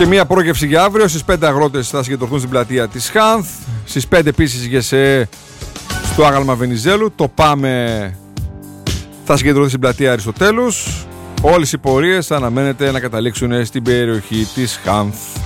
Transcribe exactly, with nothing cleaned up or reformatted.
Και μία πρόγευση για αύριο. Στις πέντε αγρότες θα συγκεντρωθούν στην πλατεία της Χάνθ. Στις πέντε επίσης ΓΕΣΕ στο άγαλμα Βενιζέλου. Το ΠΑΜΕ θα συγκεντρωθεί στην πλατεία Αριστοτέλους. Όλες οι πορείες αναμένεται να καταλήξουν στην περιοχή της Χάνθ.